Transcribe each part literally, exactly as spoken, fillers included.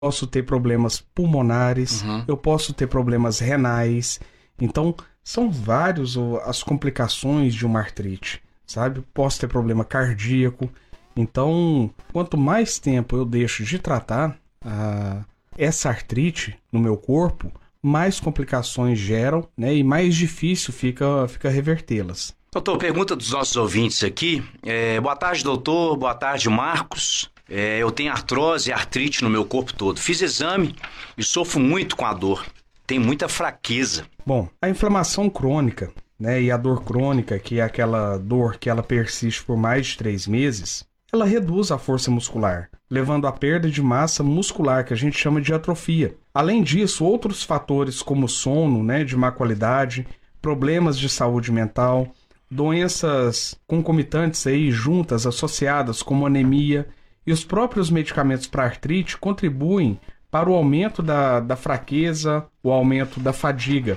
posso ter problemas pulmonares, Uhum. eu posso ter problemas renais. Então, são vários o- as complicações de uma artrite, sabe? Posso ter problema cardíaco. Então, quanto mais tempo eu deixo de tratar a, essa artrite no meu corpo, mais complicações geram, né? E mais difícil fica, fica revertê-las. Doutor, pergunta dos nossos ouvintes aqui. É, boa tarde, doutor. Boa tarde, Marcos. É, eu tenho artrose e artrite no meu corpo todo. Fiz exame e sofro muito com a dor. Tenho muita fraqueza. Bom, a inflamação crônica, né, e a dor crônica, que é aquela dor que ela persiste por mais de três meses, ela reduz a força muscular, levando à perda de massa muscular, que a gente chama de atrofia. Além disso, outros fatores como sono, né, de má qualidade, problemas de saúde mental, doenças concomitantes aí, juntas, associadas, como anemia, e os próprios medicamentos para artrite contribuem para o aumento da, da fraqueza, o aumento da fadiga.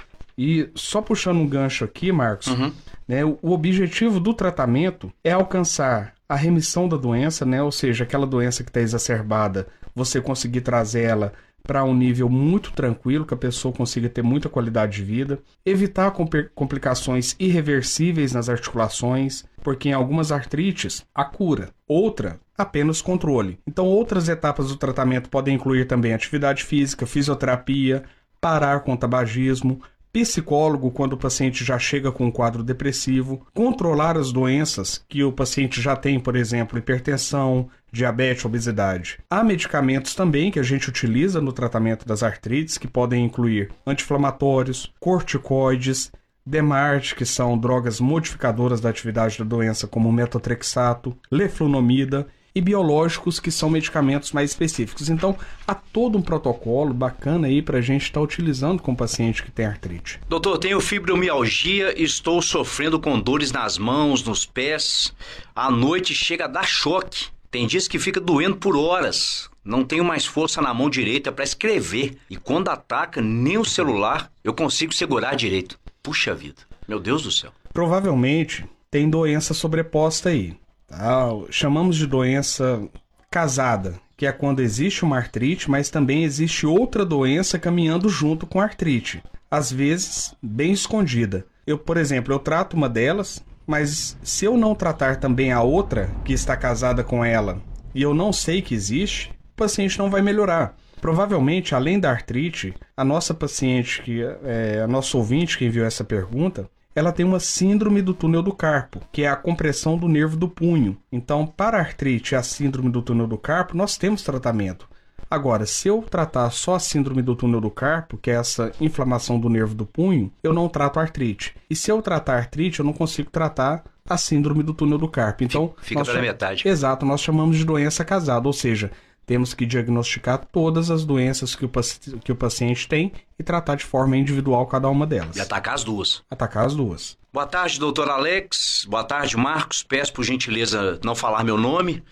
E só puxando um gancho aqui, Marcos, Uhum. né, o objetivo do tratamento é alcançar a remissão da doença, né, ou seja, aquela doença que está exacerbada, você conseguir trazer ela para um nível muito tranquilo, que a pessoa consiga ter muita qualidade de vida, evitar compli- complicações irreversíveis nas articulações, porque em algumas artrites há cura, outra apenas controle. Então outras etapas do tratamento podem incluir também atividade física, fisioterapia, parar com o tabagismo, psicólogo quando o paciente já chega com um quadro depressivo, controlar as doenças que o paciente já tem, por exemplo, hipertensão, diabetes, obesidade. Há medicamentos também que a gente utiliza no tratamento das artrites, que podem incluir anti-inflamatórios, corticoides, Demart, que são drogas modificadoras da atividade da doença, como metotrexato, leflunomida, e biológicos, que são medicamentos mais específicos. Então, há todo um protocolo bacana aí para a gente estar utilizando com o paciente que tem artrite. Doutor, tenho fibromialgia e estou sofrendo com dores nas mãos, nos pés. À noite chega a dar choque. Tem dias que fica doendo por horas. Não tenho mais força na mão direita para escrever. E quando ataca, nem o celular eu consigo segurar direito. Puxa vida, meu Deus do céu. Provavelmente tem doença sobreposta aí. Tá? Chamamos de doença casada, que é quando existe uma artrite, mas também existe outra doença caminhando junto com a artrite. Às vezes, bem escondida. Eu, por exemplo, eu trato uma delas, mas se eu não tratar também a outra que está casada com ela e eu não sei que existe, o paciente não vai melhorar. Provavelmente, além da artrite, a nossa paciente, que é a nossa ouvinte que enviou essa pergunta, ela tem uma síndrome do túnel do carpo, que é a compressão do nervo do punho. Então, para a artrite e a síndrome do túnel do carpo, nós temos tratamento. Agora, se eu tratar só a síndrome do túnel do carpo, que é essa inflamação do nervo do punho, eu não trato a artrite. E se eu tratar a artrite, eu não consigo tratar a síndrome do túnel do carpo. Então, Fica nós pela cham- metade. Exato, nós chamamos de doença casada, ou seja, temos que diagnosticar todas as doenças que o, paci- que o paciente tem e tratar de forma individual cada uma delas. E atacar as duas. Atacar as duas. Boa tarde, doutor Alex. Boa tarde, Marcos. Peço por gentileza não falar meu nome.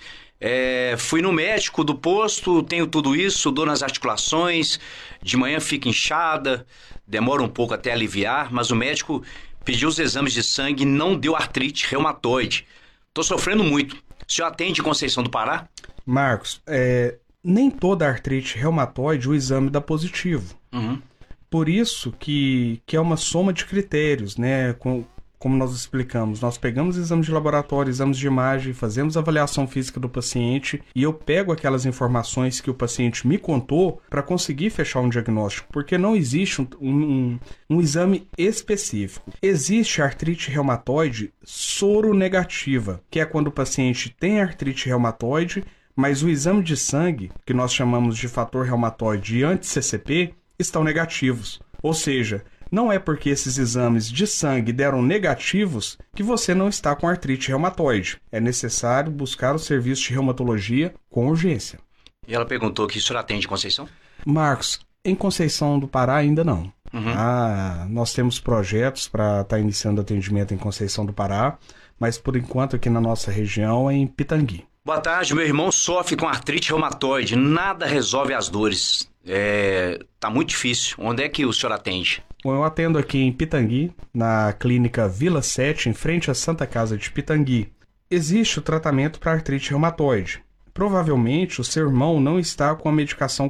É, fui no médico do posto, tenho tudo isso, dor nas articulações, de manhã fica inchada, demora um pouco até aliviar, mas o médico pediu os exames de sangue e não deu artrite reumatoide. Tô sofrendo muito. O senhor atende em Conceição do Pará? Marcos, é, nem toda artrite reumatoide o exame dá positivo. Uhum. Por isso que, que é uma soma de critérios, né? Com, como nós explicamos, nós pegamos exames de laboratório, exames de imagem, fazemos avaliação física do paciente e eu pego aquelas informações que o paciente me contou para conseguir fechar um diagnóstico, porque não existe um, um, um exame específico. Existe artrite reumatoide soronegativa, que é quando o paciente tem artrite reumatoide, mas o exame de sangue, que nós chamamos de fator reumatoide e anti-C C P, estão negativos. Ou seja, não é porque esses exames de sangue deram negativos que você não está com artrite reumatoide. É necessário buscar o serviço de reumatologia com urgência. E ela perguntou que o senhor atende em Conceição? Marcos, em Conceição do Pará ainda não. Uhum. Ah, nós temos projetos para estar iniciando atendimento em Conceição do Pará, mas por enquanto aqui na nossa região é em Pitangui. Boa tarde, meu irmão sofre com artrite reumatoide, nada resolve as dores. É, tá muito difícil. Onde é que o senhor atende? Bom, eu atendo aqui em Pitangui, na clínica Vila sete, em frente à Santa Casa de Pitangui. Existe o tratamento para artrite reumatoide, provavelmente o seu irmão não está com a medicação